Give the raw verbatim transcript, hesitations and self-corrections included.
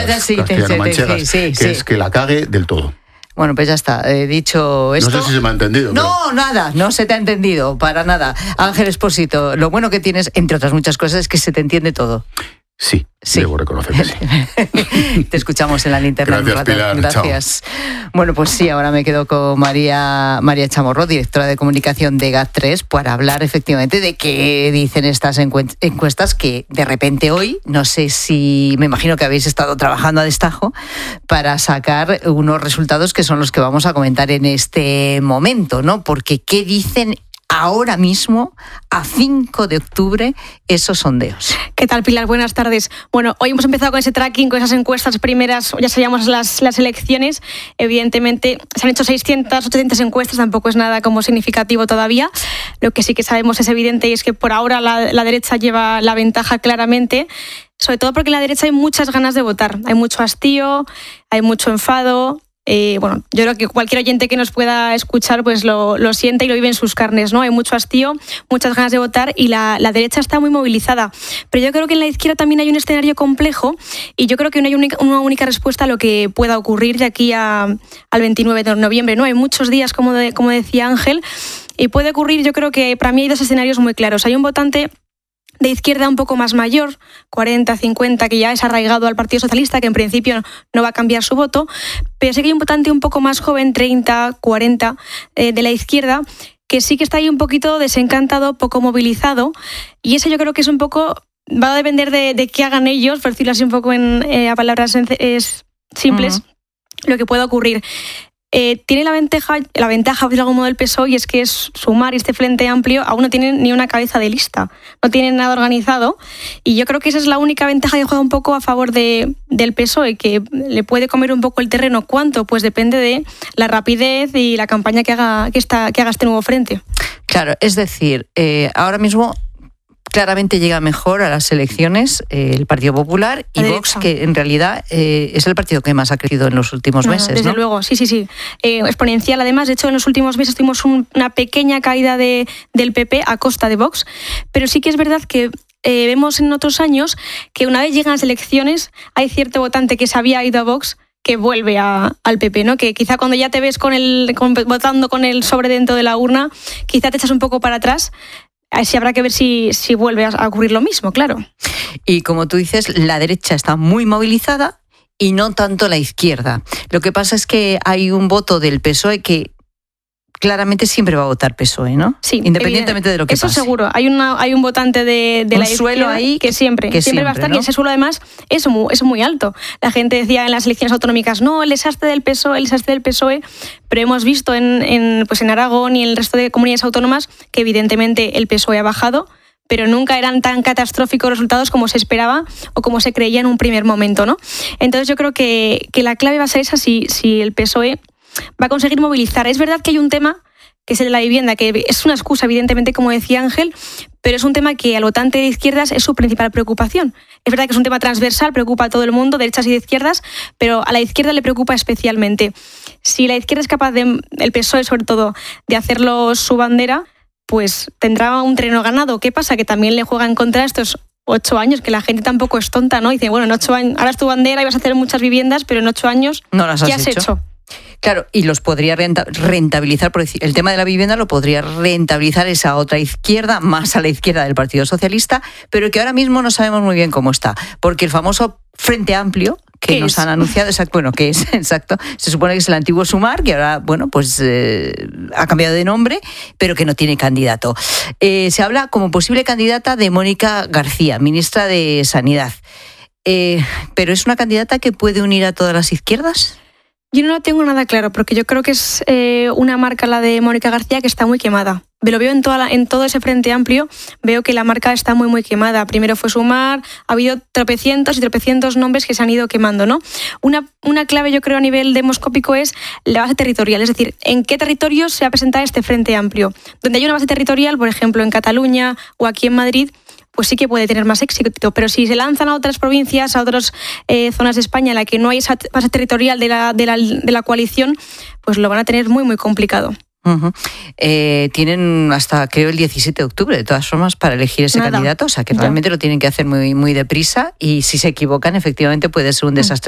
ahora sí, castellano-manchegas, sí, sí, que sí. es que la cague del todo. Bueno, pues ya está, he dicho esto. No sé si se me ha entendido. No, pero... nada, no se te ha entendido, para nada. Ángel Expósito, lo bueno que tienes, entre otras muchas cosas, es que se te entiende todo. Sí, sí, debo reconocer que sí. Te escuchamos en la linterna. Gracias, Pilar. Gracias. Chao. Bueno, pues sí, ahora me quedo con María, María Chamorro, directora de comunicación de GAT tres, para hablar efectivamente de qué dicen estas encuestas que de repente hoy, no sé si, me imagino que habéis estado trabajando a destajo para sacar unos resultados que son los que vamos a comentar en este momento, ¿no? Porque ¿qué dicen ahora mismo, a cinco de octubre, esos sondeos? ¿Qué tal, Pilar? Buenas tardes. Bueno, hoy hemos empezado con ese tracking, con esas encuestas primeras, ya sabíamos las, las elecciones. Evidentemente, se han hecho seiscientas, ochocientas encuestas, tampoco es nada como significativo todavía. Lo que sí que sabemos es evidente y es que por ahora la, la derecha lleva la ventaja claramente, sobre todo porque en la derecha hay muchas ganas de votar. Hay mucho hastío, hay mucho enfado. Eh, bueno, yo creo que cualquier oyente que nos pueda escuchar pues lo, lo siente y lo vive en sus carnes, ¿no? Hay mucho hastío, muchas ganas de votar y la, la derecha está muy movilizada. Pero yo creo que en la izquierda también hay un escenario complejo y yo creo que no hay única, una única respuesta a lo que pueda ocurrir de aquí a, al veintinueve de noviembre, ¿no? Hay muchos días, como, de, como decía Ángel, y puede ocurrir, yo creo que para mí hay dos escenarios muy claros. Hay un votante de izquierda un poco más mayor, cuarenta, cincuenta, que ya es arraigado al Partido Socialista, que en principio no va a cambiar su voto, pero sí que hay un votante un poco más joven, treinta, cuarenta, eh, de la izquierda, que sí que está ahí un poquito desencantado, poco movilizado, y eso yo creo que es un poco, va a depender de, de qué hagan ellos, por decirlo así un poco en, eh, a palabras es, simples, uh-huh. lo que pueda ocurrir. Eh, tiene la ventaja, la ventaja de algún modo del P S O E y es que es Sumar y este Frente Amplio aún no tienen ni una cabeza de lista, no tienen nada organizado y yo creo que esa es la única ventaja que juega un poco a favor de, del P S O E, que le puede comer un poco el terreno. ¿Cuánto? Pues depende de la rapidez y la campaña que haga, que esta, que haga este nuevo frente. Claro, es decir, eh, ahora mismo claramente llega mejor a las elecciones eh, el Partido Popular y Vox, que en realidad eh, es el partido que más ha crecido en los últimos no, meses. Desde ¿no? luego, sí, sí, sí. Eh, exponencial, además. De hecho, en los últimos meses tuvimos un, una pequeña caída de, del P P a costa de Vox, pero sí que es verdad que eh, vemos en otros años que una vez llegan las elecciones hay cierto votante que se había ido a Vox que vuelve a, al P P, ¿no? Que quizá cuando ya te ves con el, con, votando con el sobre dentro de la urna, quizá te echas un poco para atrás. Así habrá que ver si, si vuelve a ocurrir lo mismo, claro. Y como tú dices, la derecha está muy movilizada y no tanto la izquierda. Lo que pasa es que hay un voto del P S O E que claramente siempre va a votar P S O E, ¿no? Sí. Independientemente de lo que eso pase. Eso seguro. Hay, una, hay un votante de, de un la suelo izquierda ahí que siempre, que siempre, siempre va a estar, ¿no? Y ese suelo además es muy, es muy alto. La gente decía en las elecciones autonómicas, no, el desastre del P S O E, el desastre del P S O E, pero hemos visto en, en, pues en Aragón y en el resto de comunidades autónomas que evidentemente el P S O E ha bajado, pero nunca eran tan catastróficos resultados como se esperaba o como se creía en un primer momento, ¿no? Entonces yo creo que, que la clave va a ser esa, si, si el P S O E va a conseguir movilizar. Es verdad que hay un tema que es el de la vivienda, que es una excusa, evidentemente, como decía Ángel, pero es un tema que al votante de izquierdas es su principal preocupación. Es verdad que es un tema transversal, preocupa a todo el mundo, derechas y de izquierdas, pero a la izquierda le preocupa especialmente. Si la izquierda es capaz, de, el P S O E sobre todo, de hacerlo su bandera, pues tendrá un terreno ganado. ¿Qué pasa? Que también le juega en contra estos ocho años, que la gente tampoco es tonta, ¿no? Dice, bueno, en ocho años, ahora es tu bandera y vas a hacer muchas viviendas, pero en ocho años, no las has ¿qué has hecho? hecho? Claro, y los podría rentabilizar, por decir, el tema de la vivienda lo podría rentabilizar esa otra izquierda, más a la izquierda del Partido Socialista, pero que ahora mismo no sabemos muy bien cómo está, porque el famoso Frente Amplio, que nos es? han anunciado, exacto, bueno, que es exacto, se supone que es el antiguo Sumar, que ahora, bueno, pues eh, ha cambiado de nombre, pero que no tiene candidato. Eh, se habla como posible candidata de Mónica García, ministra de Sanidad. Eh, ¿Pero es una candidata que puede unir a todas las izquierdas? Yo no lo tengo nada claro, porque yo creo que es eh, una marca, la de Mónica García, que está muy quemada. Lo veo en, toda la, en todo ese Frente Amplio, veo que la marca está muy, muy quemada. Primero fue Sumar, ha habido tropecientos y tropecientos nombres que se han ido quemando, ¿no? Una, una clave, yo creo, a nivel demoscópico es la base territorial, es decir, en qué territorios se va a presentar este Frente Amplio. Donde hay una base territorial, por ejemplo, en Cataluña o aquí en Madrid, pues sí que puede tener más éxito, pero si se lanzan a otras provincias, a otras eh, zonas de España en la que no hay esa base territorial de la, de, la, de la coalición, pues lo van a tener muy, muy complicado. Uh-huh. Eh, tienen hasta, creo, el diecisiete de octubre, de todas formas, para elegir ese Nada. candidato, o sea que ya. realmente lo tienen que hacer muy, muy deprisa y si se equivocan, efectivamente puede ser un desastre.